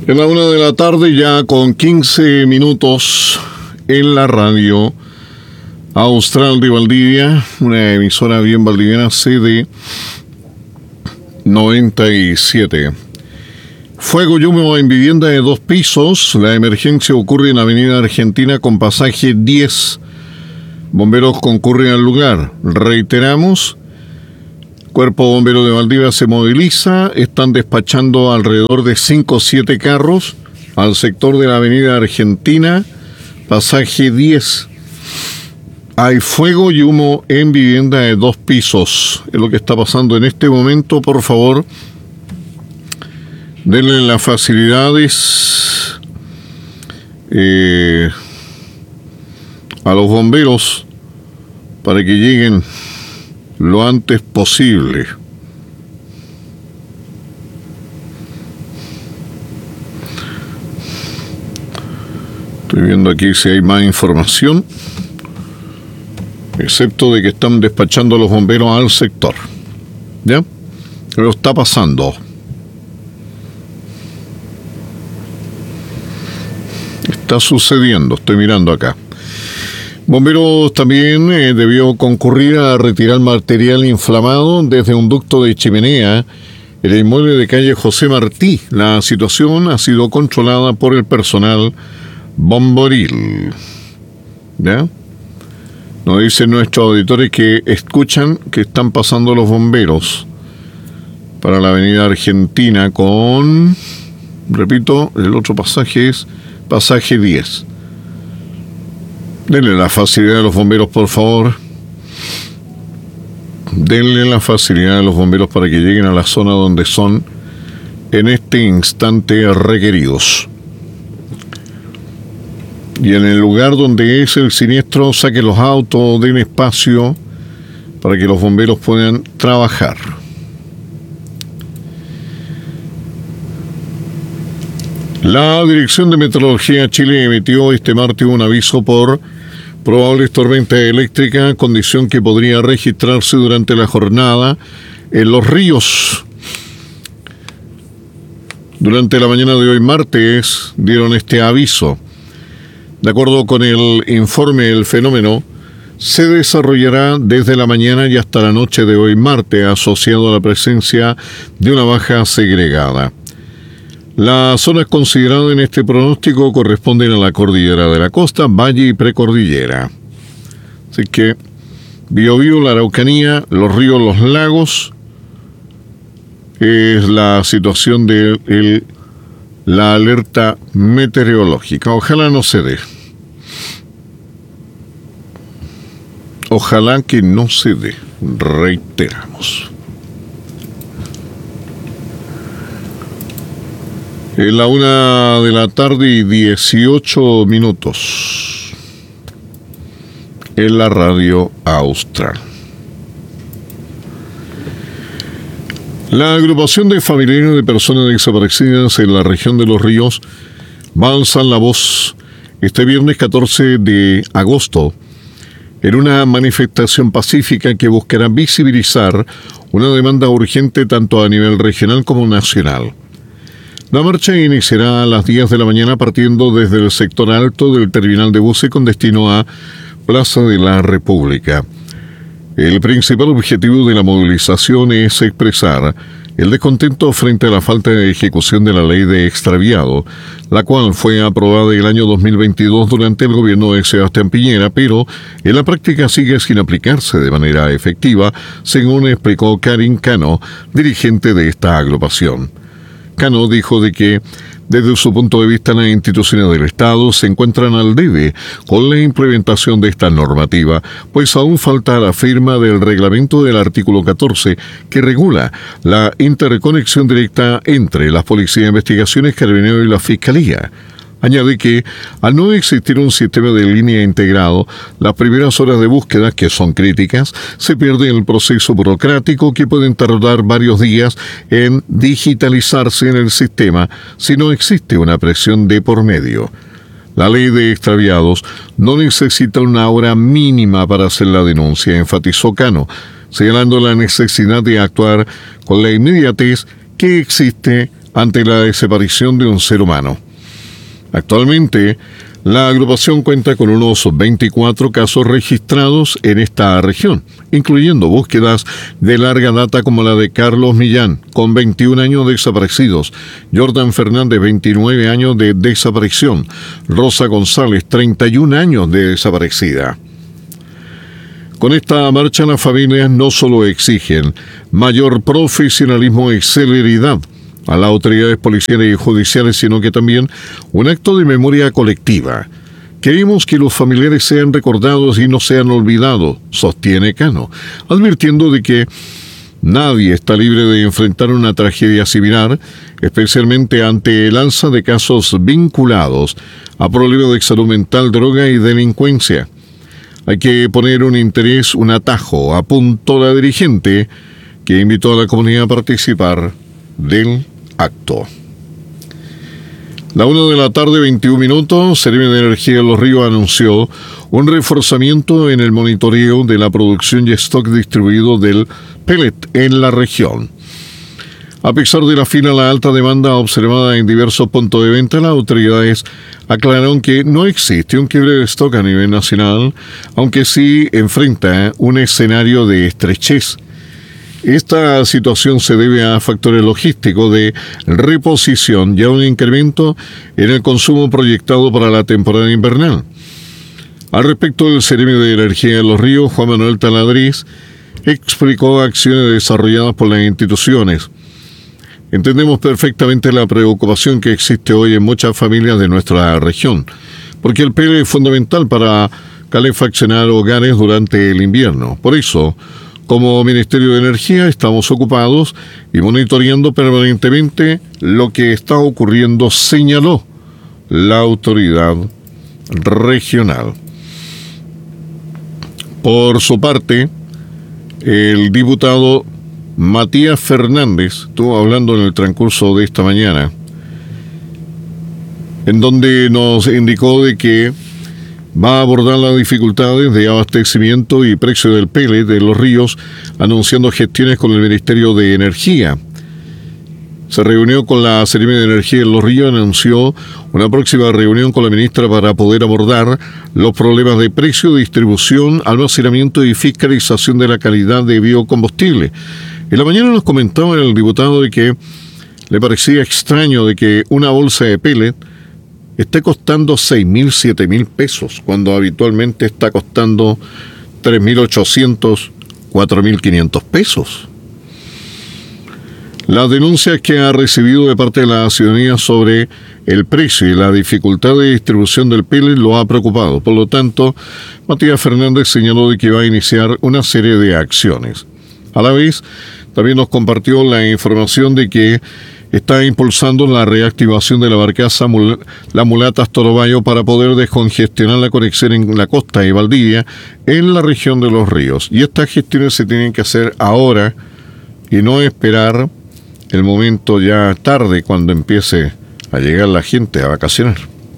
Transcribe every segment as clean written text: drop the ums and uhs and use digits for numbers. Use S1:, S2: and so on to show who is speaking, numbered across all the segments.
S1: En la 1 de la tarde, ya con 15 minutos en la radio Austral de Valdivia, una emisora bien valdiviana, CD 97. Fuego y humo en vivienda de 2 pisos. La emergencia ocurre en Avenida Argentina con pasaje 10. Bomberos concurren al lugar. Reiteramos, Cuerpo Bombero de Valdivia se moviliza. Están despachando alrededor de 5 o 7 carros al sector de la Avenida Argentina, pasaje 10. Hay fuego y humo en vivienda de 2 pisos. Es lo que está pasando en este momento. Por favor, denle las facilidades a los bomberos para que lleguen lo antes posible. Estoy viendo aquí si hay más información, excepto de que están despachando a los bomberos al sector. ¿Ya? Pero está pasando. Está sucediendo, estoy mirando acá. Bomberos también debió concurrir a retirar material inflamado desde un ducto de chimenea en el inmueble de calle José Martí. La situación ha sido controlada por el personal bomboril. ¿Ya? Nos dicen nuestros auditores que escuchan que están pasando los bomberos para la Avenida Argentina con, repito, el otro pasaje es pasaje 10. Denle la facilidad a los bomberos, por favor. Denle la facilidad a los bomberos para que lleguen a la zona donde son en este instante requeridos. Y en el lugar donde es el siniestro, saquen los autos, den espacio para que los bomberos puedan trabajar. La Dirección de Meteorología Chile emitió este martes un aviso por probables tormentas eléctricas, condición que podría registrarse durante la jornada en los ríos. Durante la mañana de hoy martes dieron este aviso. De acuerdo con el informe, el fenómeno se desarrollará desde la mañana y hasta la noche de hoy martes, asociado a la presencia de una baja segregada. Las zonas consideradas en este pronóstico corresponden a la cordillera de la costa, valle y precordillera. Así que Biobío, la Araucanía, los ríos, los lagos, es la situación de la alerta meteorológica. Ojalá no se dé. Ojalá que no se dé. Reiteramos. En la 1 de la tarde, 18 minutos. En la radio Austral. La agrupación de familiares de personas desaparecidas en la región de Los Ríos va a alzar la voz este viernes 14 de agosto en una manifestación pacífica que buscará visibilizar una demanda urgente tanto a nivel regional como nacional. La marcha iniciará a las 10 de la mañana partiendo desde el sector alto del terminal de buses con destino a Plaza de la República. El principal objetivo de la movilización es expresar el descontento frente a la falta de ejecución de la ley de extraviado, la cual fue aprobada el año 2022 durante el gobierno de Sebastián Piñera, pero en la práctica sigue sin aplicarse de manera efectiva, según explicó Karin Cano, dirigente de esta agrupación. Cano dijo de que, desde su punto de vista, las instituciones del Estado se encuentran al debe con la implementación de esta normativa, pues aún falta la firma del reglamento del artículo 14 que regula la interconexión directa entre las policías de investigaciones, Carabineros y la Fiscalía. Añade que, al no existir un sistema de línea integrado, las primeras horas de búsqueda, que son críticas, se pierde el proceso burocrático que pueden tardar varios días en digitalizarse en el sistema si no existe una presión de por medio. La ley de extraviados no necesita una hora mínima para hacer la denuncia, enfatizó Cano, señalando la necesidad de actuar con la inmediatez que existe ante la desaparición de un ser humano. Actualmente, la agrupación cuenta con unos 24 casos registrados en esta región, incluyendo búsquedas de larga data como la de Carlos Millán, con 21 años desaparecidos, Jordan Fernández, 29 años de desaparición, Rosa González, 31 años de desaparecida. Con esta marcha, las familias no solo exigen mayor profesionalismo y celeridad a las autoridades policiales y judiciales, sino que también un acto de memoria colectiva. Queremos que los familiares sean recordados y no sean olvidados, sostiene Cano, advirtiendo de que nadie está libre de enfrentar una tragedia similar, especialmente ante el alza de casos vinculados a problemas de salud mental, droga y delincuencia. Hay que poner un interés, un atajo, apuntó la dirigente, que invitó a la comunidad a participar del acto. La 1:21 p.m, Seremi de Energía de Los Ríos anunció un reforzamiento en el monitoreo de la producción y stock distribuido del pellet en la región. A pesar de la fila, la alta demanda observada en diversos puntos de venta, las autoridades aclararon que no existe un quiebre de stock a nivel nacional, aunque sí enfrenta un escenario de estrechez. Esta situación se debe a factores logísticos de reposición y a un incremento en el consumo proyectado para la temporada invernal. Al respecto, del Seremi de Energía de Los Ríos, Juan Manuel Taladriz, explicó acciones desarrolladas por las instituciones. Entendemos perfectamente la preocupación que existe hoy en muchas familias de nuestra región, porque el pellet es fundamental para calefaccionar hogares durante el invierno. Por eso, como Ministerio de Energía estamos ocupados y monitoreando permanentemente lo que está ocurriendo, señaló la autoridad regional. Por su parte, el diputado Matías Fernández estuvo hablando en el transcurso de esta mañana, en donde nos indicó de que va a abordar las dificultades de abastecimiento y precio del pellet de Los Ríos, anunciando gestiones con el Ministerio de Energía. Se reunió con la Seremi de Energía de Los Ríos, anunció una próxima reunión con la ministra para poder abordar los problemas de precio, distribución, almacenamiento y fiscalización de la calidad de biocombustible. En la mañana nos comentaba el diputado de que le parecía extraño de que una bolsa de pellet esté costando 6.000, 7.000 pesos, cuando habitualmente está costando 3.800, 4.500 pesos. Las denuncias que ha recibido de parte de la ciudadanía sobre el precio y la dificultad de distribución del pellet lo ha preocupado. Por lo tanto, Matías Fernández señaló de que va a iniciar una serie de acciones. A la vez, también nos compartió la información de que está impulsando la reactivación de la barcaza La Mulata Torobayo para poder descongestionar la conexión en la costa de Valdivia en la región de Los Ríos. Y estas gestiones se tienen que hacer ahora y no esperar el momento ya tarde cuando empiece a llegar la gente a vacacionar.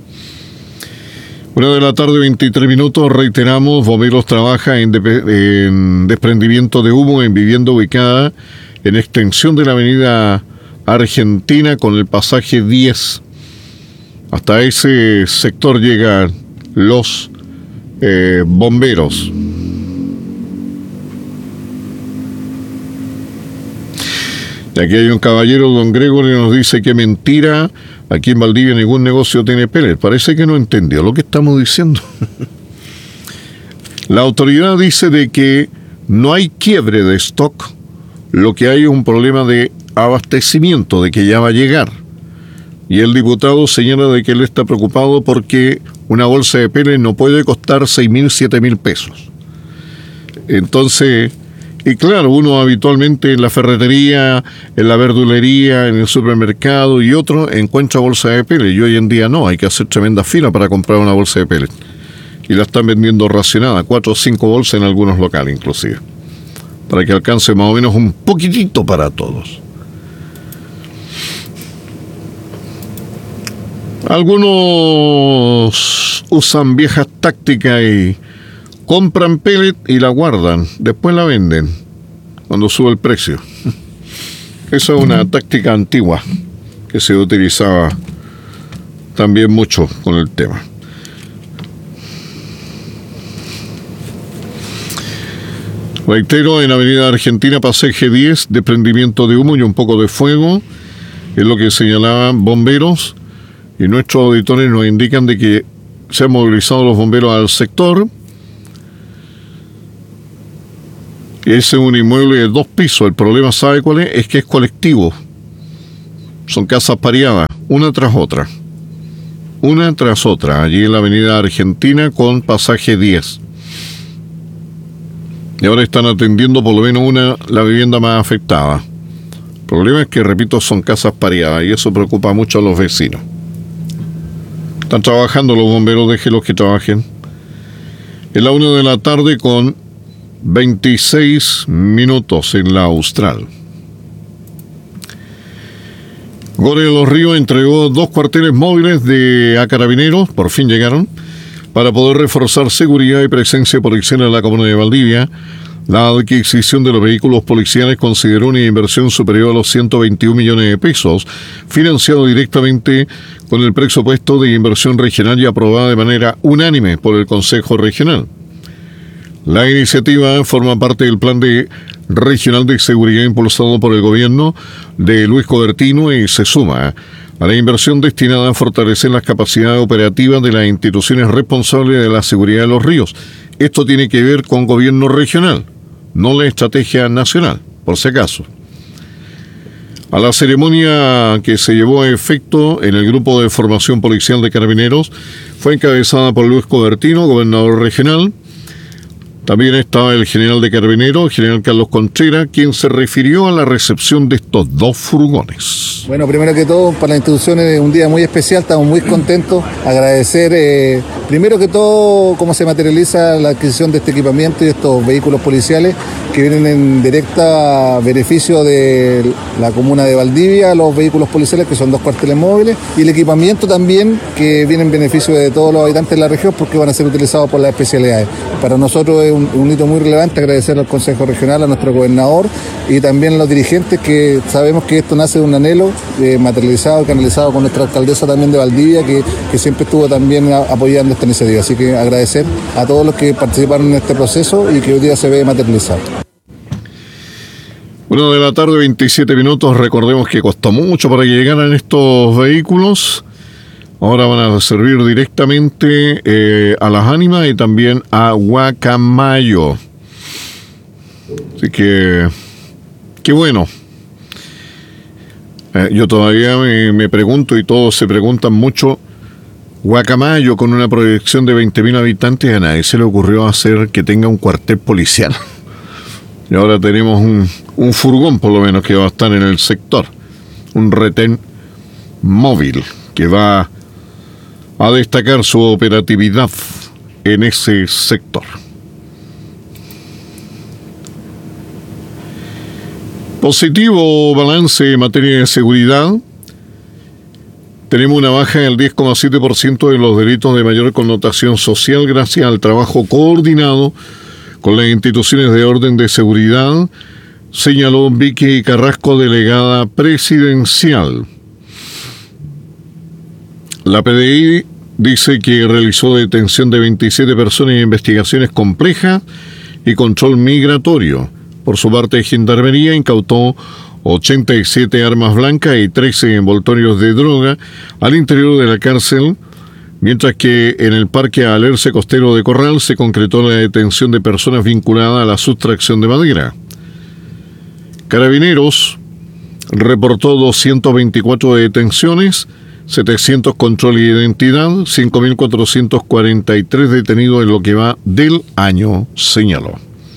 S1: 1:23 p.m, reiteramos, Bomberos trabaja en desprendimiento de humo en vivienda ubicada en extensión de la avenida Argentina con el pasaje 10. Hasta ese sector llegan los bomberos. Y aquí hay un caballero, don Gregory, nos dice que mentira, aquí en Valdivia ningún negocio tiene pellet. Parece que no entendió lo que estamos diciendo. La autoridad dice de que no hay quiebre de stock, lo que hay es un problema de abastecimiento, de que ya va a llegar. Y el diputado señala de que él está preocupado porque una bolsa de pellet no puede costar 6.000, 7.000 pesos. Entonces, y claro, uno habitualmente en la ferretería, en la verdulería, en el supermercado y otro encuentra bolsa de pellet. Y hoy en día no, hay que hacer tremenda fila para comprar una bolsa de pellet. Y la están vendiendo racionada, 4 o 5 bolsas en algunos locales inclusive, para que alcance más o menos un poquitito para todos. Algunos usan viejas tácticas y compran pellet y la guardan, después la venden cuando sube el precio. Esa es una táctica antigua que se utilizaba también mucho con el tema. Reitero, en Avenida Argentina, pasaje 10, desprendimiento de humo y un poco de fuego, es lo que señalaban bomberos, y nuestros auditores nos indican de que se han movilizado los bomberos al sector. Ese es un inmueble de 2 pisos. El problema, ¿sabe cuál es? Es que es colectivo. Son casas pareadas, una tras otra. Una tras otra, allí en la Avenida Argentina con pasaje 10. Y ahora están atendiendo por lo menos la vivienda más afectada. El problema es que, repito, son casas pareadas y eso preocupa mucho a los vecinos. Están trabajando los bomberos, déjenlos que trabajen. Es la 1 de la tarde con 26 minutos en la Austral. Gore de los Ríos entregó 2 cuarteles móviles a Carabineros, por fin llegaron, para poder reforzar seguridad y presencia policial en la comuna de Valdivia. La adquisición de los vehículos policiales consideró una inversión superior a los 121 millones de pesos, financiado directamente con el presupuesto de inversión regional y aprobada de manera unánime por el Consejo Regional. La iniciativa forma parte del Plan Regional de Seguridad impulsado por el gobierno de Luis Cobertino y se suma a la inversión destinada a fortalecer las capacidades operativas de las instituciones responsables de la seguridad de los ríos. Esto tiene que ver con gobierno regional, no la estrategia nacional, por si acaso. A la ceremonia que se llevó a efecto en el Grupo de Formación Policial de Carabineros fue encabezada por Luis Cobertino, gobernador regional. También estaba el general de Carabineros, el general Carlos Contreras, quien se refirió a la recepción de estos 2 furgones.
S2: Bueno, primero que todo, para la institución es un día muy especial, estamos muy contentos. Agradecer, primero que todo, cómo se materializa la adquisición de este equipamiento y de estos vehículos policiales que vienen en directa beneficio de la comuna de Valdivia, los vehículos policiales que son 2 cuarteles móviles, y el equipamiento también que viene en beneficio de todos los habitantes de la región porque van a ser utilizados por las especialidades. Para nosotros es un hito muy relevante, agradecer al Consejo Regional, a nuestro gobernador y también a los dirigentes que sabemos que esto nace de un anhelo materializado y canalizado con nuestra alcaldesa también de Valdivia que siempre estuvo también apoyando esta iniciativa. Así que agradecer a todos los que participaron en este proceso y que hoy día se ve materializado.
S1: 1 de la tarde, 27 minutos. Recordemos que costó mucho para que llegaran estos vehículos. Ahora van a servir directamente a Las Ánimas y también a Guacamayo. Así que, qué bueno. Yo todavía me pregunto, y todos se preguntan mucho, Guacamayo con una proyección de 20.000 habitantes, a nadie se le ocurrió hacer que tenga un cuartel policial. Y ahora tenemos un furgón, por lo menos, que va a estar en el sector. Un retén móvil que va a destacar su operatividad en ese sector. Positivo balance en materia de seguridad. Tenemos una baja del 10,7% de los delitos de mayor connotación social gracias al trabajo coordinado con las instituciones de orden de seguridad, señaló Vicky Carrasco, delegada presidencial. La PDI dice que realizó detención de 27 personas en investigaciones complejas y control migratorio. Por su parte, Gendarmería incautó 87 armas blancas y 13 envoltorios de droga al interior de la cárcel, mientras que en el Parque Alerce Costero de Corral se concretó la detención de personas vinculadas a la sustracción de madera. Carabineros reportó 224 detenciones, 700 control de identidad, 5.443 detenidos en lo que va del año, señaló.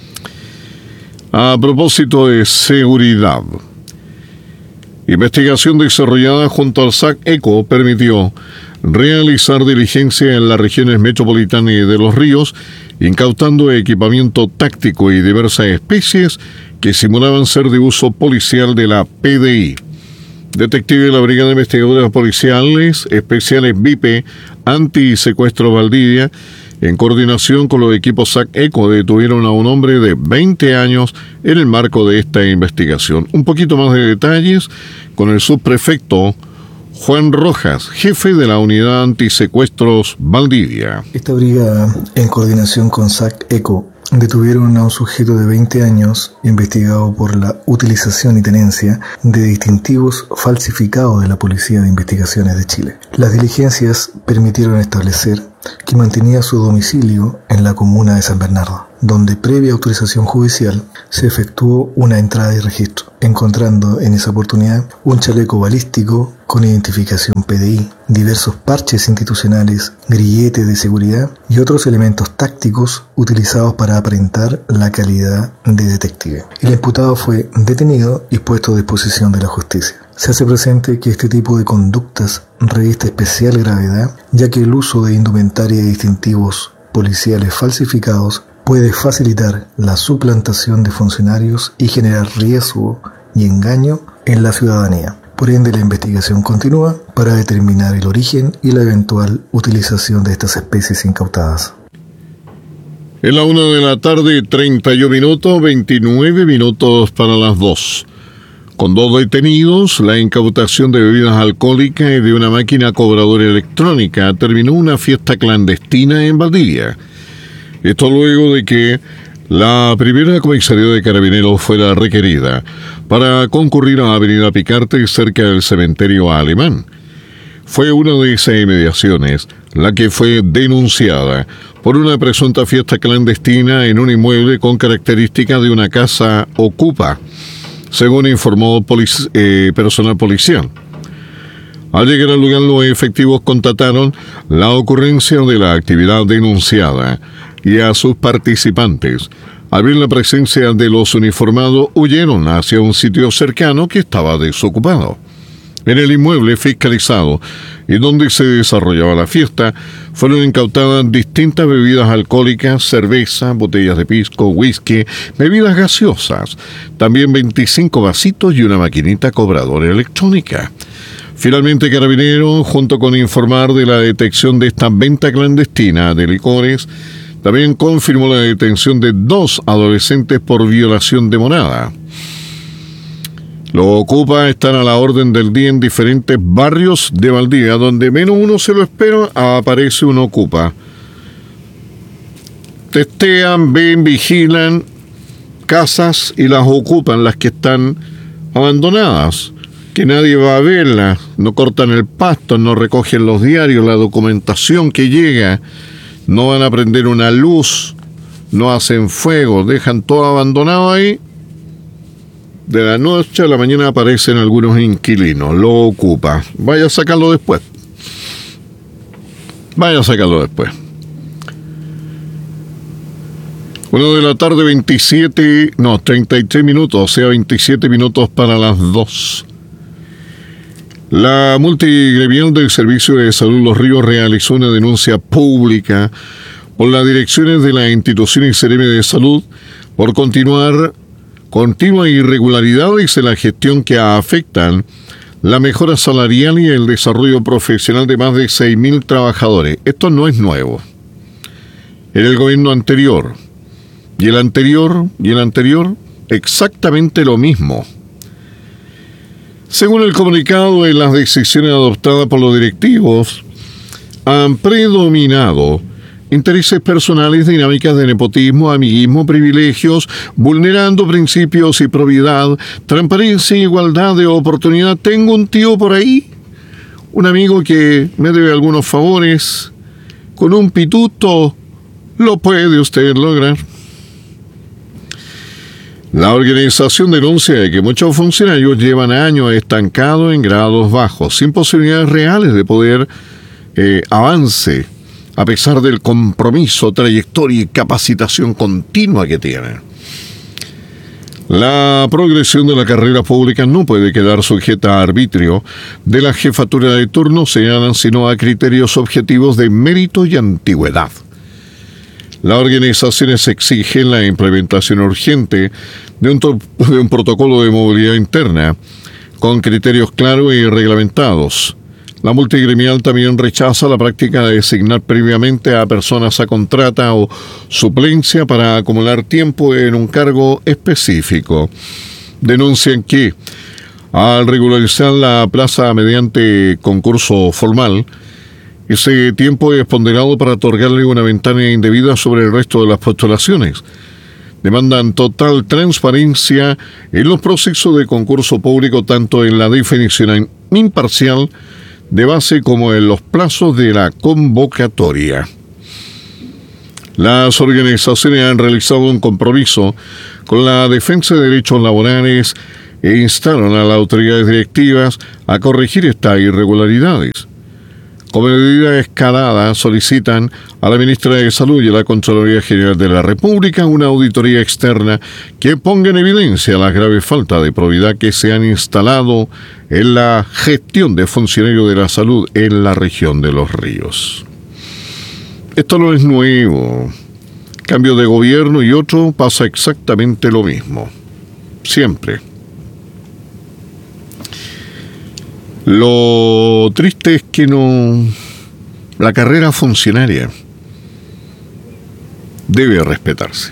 S1: A propósito de seguridad, investigación desarrollada junto al SAC-ECO permitió realizar diligencia en las regiones metropolitanas y de Los Ríos, incautando equipamiento táctico y diversas especies que simulaban ser de uso policial de la PDI. Detectives de la Brigada de Investigadores Policiales Especiales VIP Antisecuestro Valdivia, en coordinación con los equipos SAC-ECO, detuvieron a un hombre de 20 años en el marco de esta investigación. Un poquito más de detalles con el subprefecto Juan Rojas, jefe de la Unidad Antisecuestros Valdivia.
S3: Esta brigada, en coordinación con SAC-ECO, detuvieron a un sujeto de 20 años investigado por la utilización y tenencia de distintivos falsificados de la Policía de Investigaciones de Chile. Las diligencias permitieron establecer que mantenía su domicilio en la comuna de San Bernardo, donde previa autorización judicial se efectuó una entrada y registro, encontrando en esa oportunidad un chaleco balístico con identificación PDI, diversos parches institucionales, grilletes de seguridad y otros elementos tácticos utilizados para aparentar la calidad de detective. El imputado fue detenido y puesto a disposición de la justicia. Se hace presente que este tipo de conductas reviste especial gravedad, ya que el uso de indumentaria y distintivos policiales falsificados puede facilitar la suplantación de funcionarios y generar riesgo y engaño en la ciudadanía. Por ende, la investigación continúa para determinar el origen y la eventual utilización de estas especies incautadas.
S1: En la 1 de la tarde, 31 minutos, 29 minutos para las 2. Con 2 detenidos, la incautación de bebidas alcohólicas y de una máquina cobradora electrónica terminó una fiesta clandestina en Valdivia. Esto luego de que la primera comisaría de Carabineros fuera requerida para concurrir a la avenida Picarte cerca del cementerio alemán. Fue una de esas inmediaciones la que fue denunciada por una presunta fiesta clandestina en un inmueble con características de una casa ocupa, según informó personal policial. Al llegar al lugar, los efectivos constataron la ocurrencia de la actividad denunciada y a sus participantes. Al ver la presencia de los uniformados, huyeron hacia un sitio cercano que estaba desocupado. En el inmueble fiscalizado y donde se desarrollaba la fiesta, fueron incautadas distintas bebidas alcohólicas, cerveza, botellas de pisco, whisky, bebidas gaseosas, también 25 vasitos y una maquinita cobradora electrónica. Finalmente, Carabineros, junto con informar de la detección de esta venta clandestina de licores, también confirmó la detención de 2 adolescentes por violación de morada. Los ocupas están a la orden del día en diferentes barrios de Valdivia, donde menos uno se lo espera, aparece un ocupa. Testean, ven, vigilan casas y las ocupan, las que están abandonadas, que nadie va a verlas, no cortan el pasto, no recogen los diarios, la documentación que llega, no van a prender una luz, no hacen fuego, dejan todo abandonado ahí. De la noche a la mañana aparecen algunos inquilinos, lo ocupa. Vaya a sacarlo después. 1 de la tarde, 33 minutos, o sea, 27 minutos para las 2. La multigremial del Servicio de Salud Los Ríos realizó una denuncia pública por las direcciones de las instituciones CRM de salud por continua irregularidades en la gestión que afectan la mejora salarial y el desarrollo profesional de más de 6.000 trabajadores. Esto no es nuevo. En el gobierno anterior y el anterior, exactamente lo mismo. Según el comunicado, en las decisiones adoptadas por los directivos han predominado intereses personales, dinámicas de nepotismo, amiguismo, privilegios, vulnerando principios y probidad, transparencia e igualdad de oportunidad. Tengo un tío por ahí, un amigo que me debe algunos favores. Con un pituto lo puede usted lograr. La organización denuncia de que muchos funcionarios llevan años estancados en grados bajos, sin posibilidades reales de poder avance, a pesar del compromiso, trayectoria y capacitación continua que tienen. La progresión de la carrera pública no puede quedar sujeta a arbitrio de la jefatura de turno, sino a criterios objetivos de mérito y antigüedad. Las organizaciones exigen la implementación urgente de un protocolo de movilidad interna con criterios claros y reglamentados. La multigremial también rechaza la práctica de designar previamente a personas a contrata o suplencia para acumular tiempo en un cargo específico. Denuncian que Al regularizar la plaza mediante concurso formal, ese tiempo es ponderado para otorgarle una ventana indebida sobre el resto de las postulaciones. Demandan total transparencia en los procesos de concurso público, tanto en la definición imparcial de base como en los plazos de la convocatoria. Las organizaciones han realizado un compromiso con la defensa de derechos laborales e instaron a las autoridades directivas a corregir estas irregularidades. Como medida escalada, solicitan a la ministra de Salud y a la Contraloría General de la República una auditoría externa que ponga en evidencia las graves faltas de probidad que se han instalado en la gestión de funcionarios de la salud en la región de Los Ríos. Esto no es nuevo. Cambio de gobierno y otro pasa exactamente lo mismo. Siempre. Lo triste es que la carrera funcionaria debe respetarse.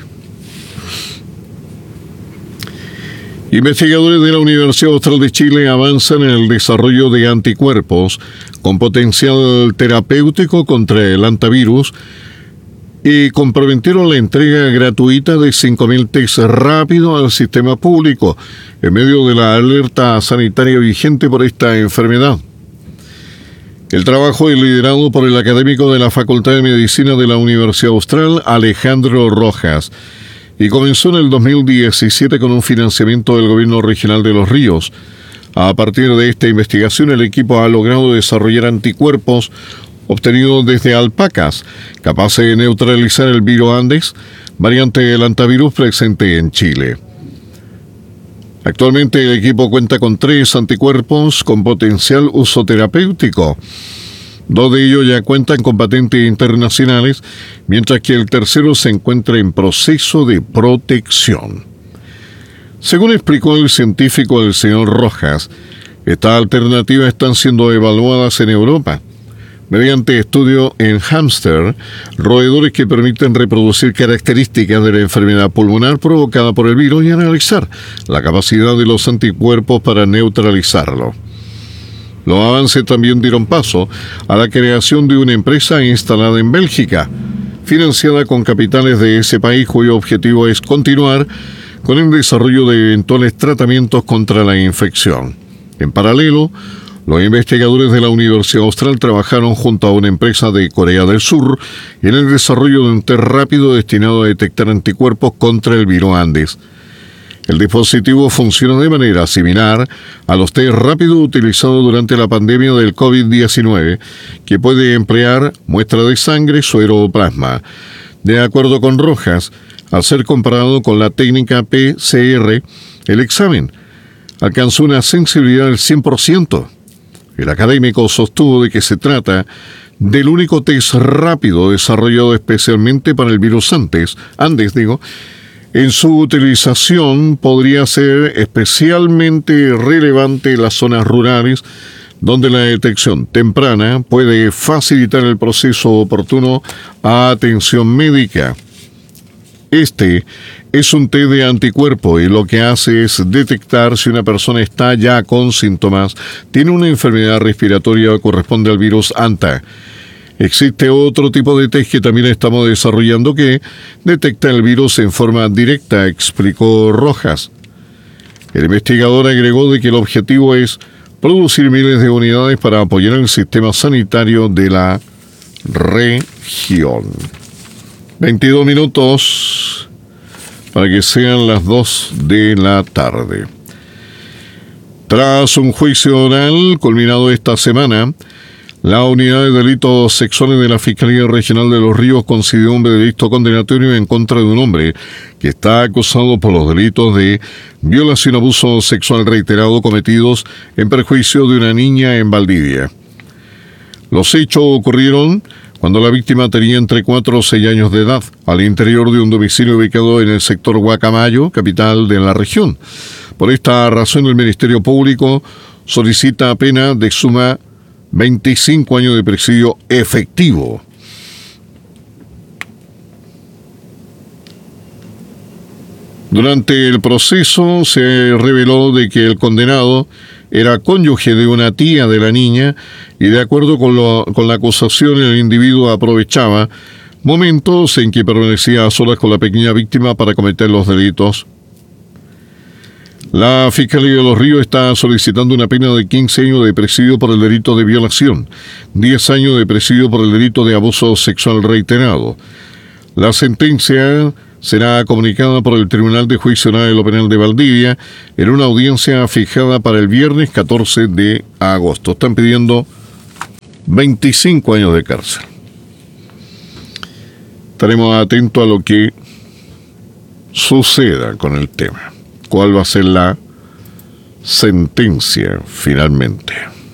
S1: Investigadores de la Universidad Austral de Chile avanzan en el desarrollo de anticuerpos con potencial terapéutico contra el hantavirus y comprometieron la entrega gratuita de 5.000 test rápidos al sistema público en medio de la alerta sanitaria vigente por esta enfermedad. El trabajo es liderado por el académico de la Facultad de Medicina de la Universidad Austral, Alejandro Rojas, y comenzó en el 2017 con un financiamiento del Gobierno Regional de Los Ríos. A partir de esta investigación, el equipo ha logrado desarrollar anticuerpos obtenidos desde alpacas, capaces de neutralizar el virus Andes, variante del hantavirus presente en Chile. Actualmente el equipo cuenta con 3 anticuerpos con potencial uso terapéutico. 2 de ellos ya cuentan con patentes internacionales, mientras que el tercero se encuentra en proceso de protección. Según explicó el científico el señor Rojas, estas alternativas están siendo evaluadas en Europa mediante estudio en hámster, roedores que permiten reproducir características de la enfermedad pulmonar provocada por el virus y analizar la capacidad de los anticuerpos para neutralizarlo. Los avances también dieron paso a la creación de una empresa instalada en Bélgica, financiada con capitales de ese país, cuyo objetivo es continuar con el desarrollo de eventuales tratamientos contra la infección. En paralelo, los investigadores de la Universidad Austral trabajaron junto a una empresa de Corea del Sur en el desarrollo de un test rápido destinado a detectar anticuerpos contra el virus Andes. El dispositivo funciona de manera similar a los test rápidos utilizados durante la pandemia del COVID-19, que puede emplear muestra de sangre, suero o plasma. De acuerdo con Rojas, al ser comparado con la técnica PCR, el examen alcanzó una sensibilidad del 100%. El académico sostuvo de que se trata del único test rápido desarrollado especialmente para el virus Andes. En su utilización podría ser especialmente relevante en las zonas rurales, donde la detección temprana puede facilitar el proceso oportuno a atención médica. Este es un test de anticuerpo y lo que hace es detectar si una persona está ya con síntomas, tiene una enfermedad respiratoria o corresponde al virus ANTA. Existe otro tipo de test que también estamos desarrollando que detecta el virus en forma directa, explicó Rojas. El investigador agregó de que el objetivo es producir miles de unidades para apoyar el sistema sanitario de la región. 22 minutos para que sean las 2 de la tarde. Tras un juicio oral culminado esta semana, la Unidad de Delitos Sexuales de la Fiscalía Regional de Los Ríos concedió un veredicto condenatorio en contra de un hombre que está acusado por los delitos de violación y abuso sexual reiterado cometidos en perjuicio de una niña en Valdivia. Los hechos ocurrieron cuando la víctima tenía entre 4 o 6 años de edad, al interior de un domicilio ubicado en el sector Guacamayo, capital de la región. Por esta razón, el Ministerio Público solicita pena de suma 25 años de presidio efectivo. Durante el proceso se reveló de que el condenado era cónyuge de una tía de la niña y de acuerdo con la acusación el individuo aprovechaba momentos en que permanecía a solas con la pequeña víctima para cometer los delitos. La Fiscalía de Los Ríos está solicitando una pena de 15 años de presidio por el delito de violación, 10 años de presidio por el delito de abuso sexual reiterado. La sentencia será comunicada por el Tribunal de Juicio Oral de lo Penal de Valdivia en una audiencia fijada para el viernes 14 de agosto. Están pidiendo 25 años de cárcel. Estaremos atentos a lo que suceda con el tema. ¿Cuál va a ser la sentencia finalmente?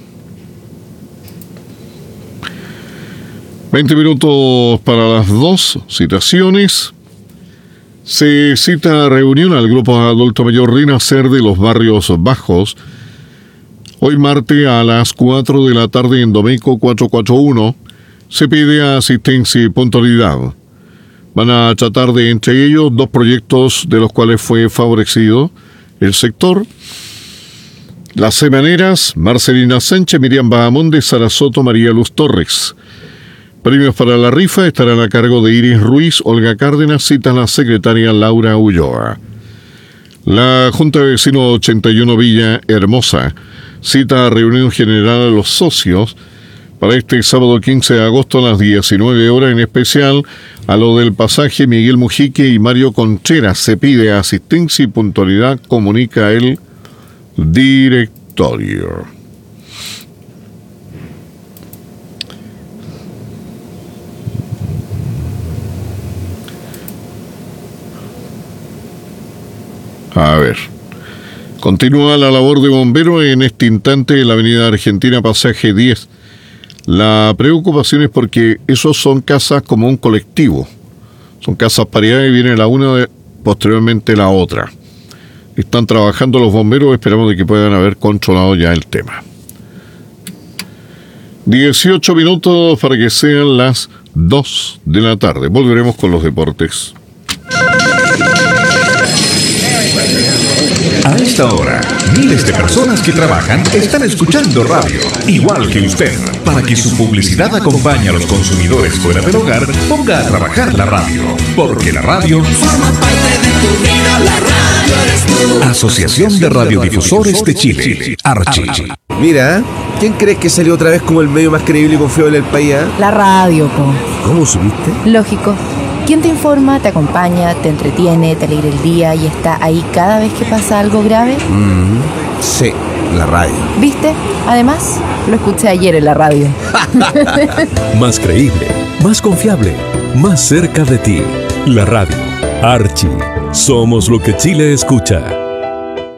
S1: 20 minutos para las 2, citaciones. Se cita reunión al Grupo Adulto Mayor Renacer de los Barrios Bajos. Hoy martes a las 4 de la tarde en Domeco 441. Se pide asistencia y puntualidad. Van a tratar de, entre ellos, 2 proyectos de los cuales fue favorecido el sector. Las semaneras, Marcelina Sánchez, Miriam Bahamonde, Sara Soto, María Luz Torres. Premios para la rifa estarán a cargo de Iris Ruiz, Olga Cárdenas, cita la secretaria Laura Ulloa. La Junta de Vecinos 81 Villa Hermosa cita a reunión general a los socios para este sábado 15 de agosto a las 19 horas, en especial a lo del pasaje Miguel Mujique y Mario Contreras. Se pide asistencia y puntualidad, comunica el directorio. A ver, continúa la labor de bomberos en este instante en la avenida Argentina, pasaje 10. La preocupación es porque esos son casas como un colectivo. Son casas pareadas y viene la una, posteriormente la otra. Están trabajando los bomberos, esperamos de que puedan haber controlado ya el tema. 18 minutos para que sean las 2 de la tarde. Volveremos con los deportes.
S4: A esta hora, miles de personas que trabajan están escuchando radio, igual que usted. Para que su publicidad acompañe a los consumidores fuera del hogar, ponga a trabajar la radio, porque la radio forma parte de tu vida. La radio eres tú. Asociación de Radiodifusores de Chile, Archi.
S5: Mira, ¿quién crees que salió otra vez como el medio más creíble y confiable del país?
S6: La radio, po.
S5: ¿Cómo supiste?
S6: Lógico. ¿Quién te informa, te acompaña, te entretiene, te alegra el día y está ahí cada vez que pasa algo grave?
S5: Sí, la radio.
S6: ¿Viste? Además, lo escuché ayer en la radio.
S7: Más creíble, más confiable, más cerca de ti. La radio. Archi. Somos lo que Chile escucha.